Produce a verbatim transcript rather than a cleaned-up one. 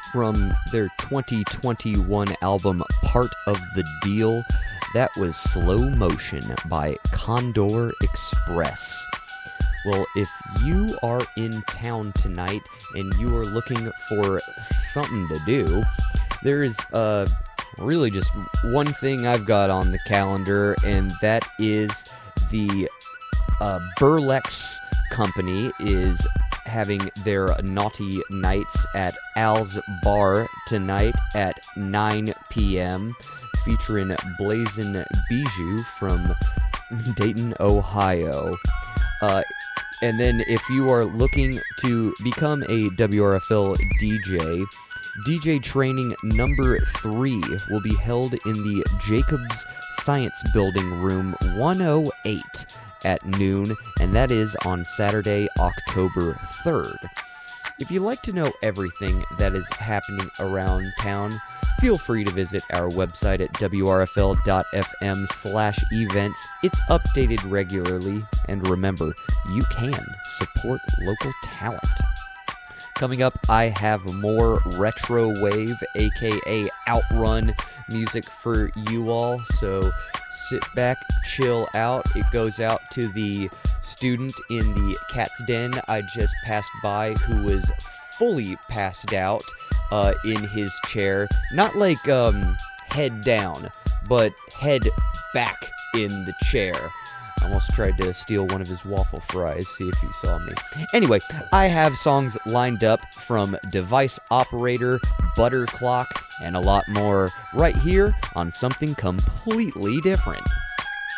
from their twenty twenty-one album Part of the Deal. That was Slow Motion by Condor Express. Well, if you are in town tonight and you are looking for something to do, there is uh, really just one thing I've got on the calendar, and that is the uh, Burlex Company is having their Naughty Nights at Al's Bar tonight at nine p.m., featuring Blazin' Bijou from Dayton, Ohio. Uh, and then if you are looking to become a W R F L D J, D J training number three will be held in the Jacobs Science Building Room one oh eight at noon, and that is on Saturday, October third. If you'd like to know everything that is happening around town, feel free to visit our website at W R F L dot F M slash events. It's updated regularly, and remember, you can support local talent. Coming up, I have more retro wave, aka Outrun music for you all, so sit back, chill out. It goes out to the student in the Cat's Den I just passed by who was fully passed out uh, in his chair. Not like um, head down, but head back in the chair. I almost tried to steal one of his waffle fries, see if he saw me. Anyway, I have songs lined up from Device Operator, Butter Clock, and a lot more right here on something completely different.